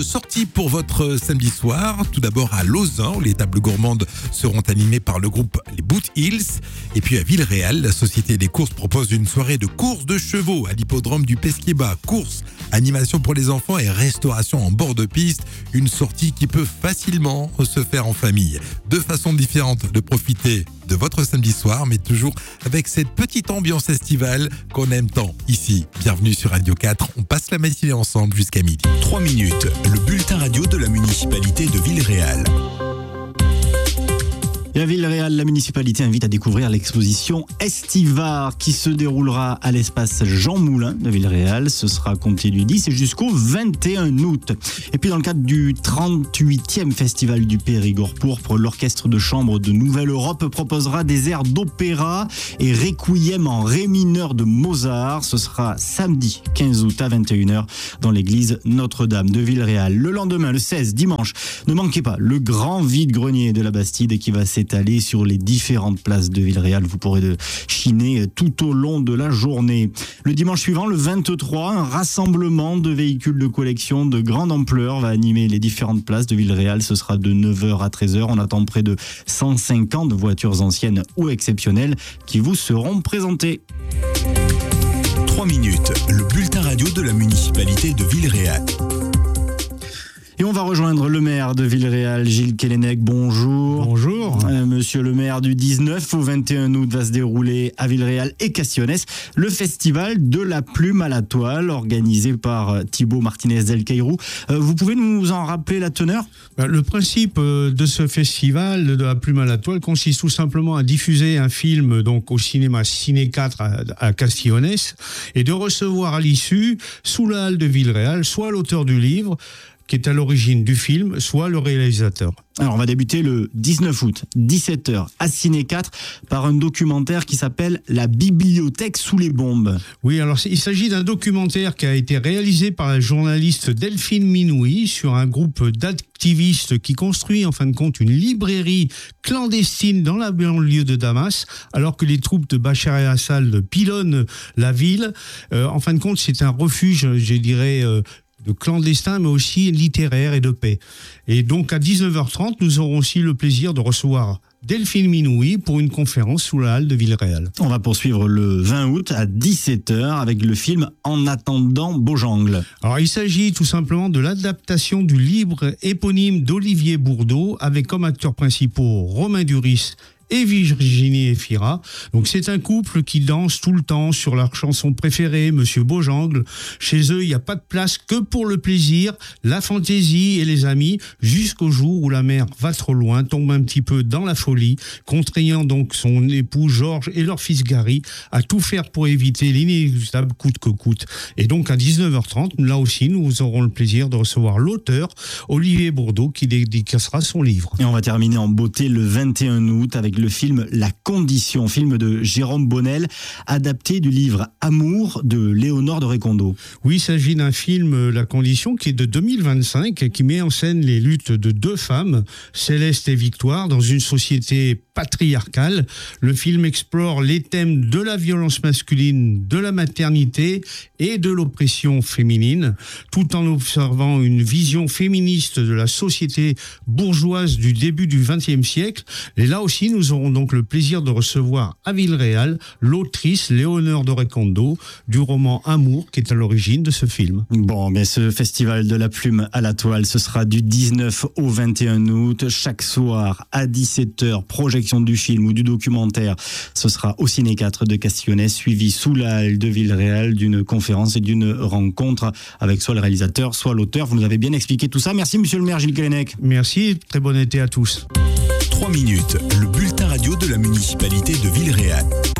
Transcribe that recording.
Sortie pour votre samedi soir, tout d'abord à Lausanne, où les tables gourmandes seront animées par le groupe Les Boot Hills. Et puis à Villeréal, la Société des courses propose une soirée de courses de chevaux à l'hippodrome du Pesquier-Bas. Courses, animation pour les enfants et restauration en bord de piste. Une sortie qui peut facilement se faire en famille. Deux façons différentes de profiter de votre samedi soir, mais toujours avec cette petite ambiance estivale qu'on aime tant ici. Bienvenue sur Radio 4, on passe la matinée ensemble jusqu'à midi. 3 minutes, le bulletin radio de la municipalité de Villeréal. Et à Villeréal, la municipalité invite à découvrir l'exposition Estivare qui se déroulera à l'espace Jean Moulin de Villeréal. Ce sera compté du 10 et jusqu'au 21 août. Et puis dans le cadre du 38e festival du Périgord pourpre, l'orchestre de chambre de Nouvelle-Europe proposera des airs d'opéra et requiem en ré mineur de Mozart. Ce sera samedi 15 août à 21h dans l'église Notre-Dame de Villeréal. Le lendemain, le 16, dimanche, ne manquez pas le grand vide-grenier de la Bastide qui va s'étaler sur les différentes places de Villeréal. Vous pourrez chiner tout au long de la journée. Le dimanche suivant, le 23, un rassemblement de véhicules de collection de grande ampleur va animer les différentes places de Villeréal. Ce sera de 9h à 13h. On attend près de 150 voitures anciennes ou exceptionnelles qui vous seront présentées. 3 minutes, le bulletin radio de la municipalité de Villeréal. Et on va rejoindre le maire de Villeréal, Gilles Kellenec. Bonjour. Bonjour. Monsieur le maire, du 19 au 21 août va se dérouler à Villeréal et Cassionnès le festival de la plume à la toile organisé par Thibaut Martinez del Cairo. Vous pouvez nous en rappeler la teneur ? Le principe de ce festival de la plume à la toile consiste tout simplement à diffuser un film donc au cinéma Ciné 4 à Castionnès et de recevoir à l'issue, sous la halle de Villeréal, soit l'auteur du livre qui est à l'origine du film, soit le réalisateur. Alors on va débuter le 19 août, 17h, à Ciné 4, par un documentaire qui s'appelle « La bibliothèque sous les bombes ». Oui, alors il s'agit d'un documentaire qui a été réalisé par la journaliste Delphine Minouy sur un groupe d'activistes qui construit en fin de compte une librairie clandestine dans la banlieue de Damas, alors que les troupes de Bachar el-Assad pilonnent la ville. En fin de compte, c'est un refuge, je dirais, de clandestins, mais aussi littéraire et de paix. Et donc, à 19h30, nous aurons aussi le plaisir de recevoir Delphine Minouy pour une conférence sous la halle de Villeréal. On va poursuivre le 20 août à 17h avec le film En attendant Beaujangle. Alors, il s'agit tout simplement de l'adaptation du livre éponyme d'Olivier Bourdeau avec comme acteurs principaux Romain Duris et Virginie Efira. Donc c'est un couple qui danse tout le temps sur leur chanson préférée, Monsieur Beaujangle. Chez eux, il n'y a pas de place que pour le plaisir, la fantaisie et les amis, jusqu'au jour où la mère va trop loin, tombe un petit peu dans la folie, contraignant donc son époux Georges et leur fils Gary à tout faire pour éviter l'inéluctable coûte que coûte. Et donc à 19h30, là aussi, nous aurons le plaisir de recevoir l'auteur, Olivier Bourdeau, qui dédicacera son livre. Et on va terminer en beauté le 21 août avec le film La Condition, film de Jérôme Bonnel, adapté du livre Amour de Léonore de Recondo. Oui, il s'agit d'un film La Condition qui est de 2025 qui met en scène les luttes de deux femmes, Céleste et Victoire, dans une société patriarcale. Le film explore les thèmes de la violence masculine, de la maternité et de l'oppression féminine, tout en observant une vision féministe de la société bourgeoise du début du XXe siècle. Et là aussi, nous aurons donc le plaisir de recevoir à Villeréal l'autrice Léonore de Recondo du roman Amour qui est à l'origine de ce film. Bon, mais ce festival de la plume à la toile, ce sera du 19 au 21 août, chaque soir à 17h, projection du film ou du documentaire. Ce sera au Ciné 4 de Castionnès, suivi sous la halle de Villeréal d'une conférence et d'une rencontre avec soit le réalisateur, soit l'auteur. Vous nous avez bien expliqué tout ça. Merci monsieur le maire Gilles Kellenec. Merci, très bon été à tous. 3 minutes, le bulletin radio de la municipalité de Villeréal.